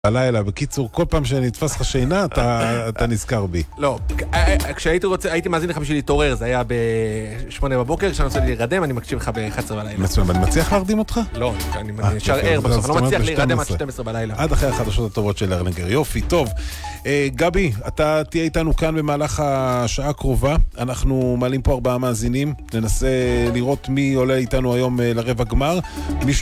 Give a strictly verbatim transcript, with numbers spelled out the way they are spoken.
הלילה, בקיצור, כל פעם שנתפס לך שינה, אתה, אתה נזכר בי. לא, כשהייתי רוצה, הייתי מאזין לך בשביל להתעורר, זה היה בשמונה בבוקר, כשאני רוצה להירדם, אני מקשיב לך ב-אחת עשרה בלילה. מצוין, אני מצליח להרדים אותך? לא, אני נשאר ער בסוף, אני לא מצליח להירדם עד שתים עשרה בלילה. עד אחרי החדשות הטובות של ארלינגר, יופי, טוב. גבי, אתה תהיה איתנו כאן במהלך השעה הקרובה, אנחנו מעלים פה ארבעה מאזינים, ננסה לראות מי עולה איתנו היום לרבע גמר, מישהו